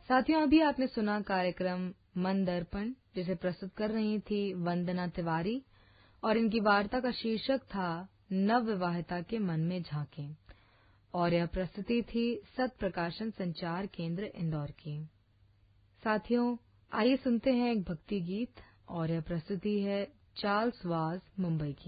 साथियों, अभी आपने सुना कार्यक्रम मन दर्पण, जिसे प्रस्तुत कर रही थी वंदना तिवारी, और इनकी वार्ता का शीर्षक था नवविवाहिता के मन में झांकें, और यह प्रस्तुति थी सत प्रकाशन संचार केंद्र इंदौर की। साथियों, आइए सुनते हैं एक भक्ति गीत, और यह प्रस्तुति है चार्ल्स वाज मुंबई की।